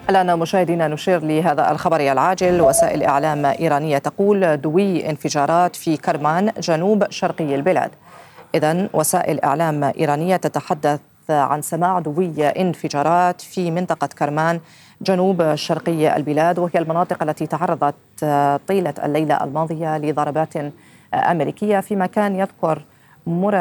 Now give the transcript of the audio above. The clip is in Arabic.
الآن مشاهدينا نشير لهذا الخبر العاجل. وسائل إعلام إيرانية تقول دوي انفجارات في كرمان جنوب شرقي البلاد. إذن وسائل إعلام إيرانية تتحدث عن سماع دوي انفجارات في منطقة كرمان جنوب شرقي البلاد، وهي المناطق التي تعرضت طيلة الليلة الماضية لضربات أمريكية، في مكان يذكر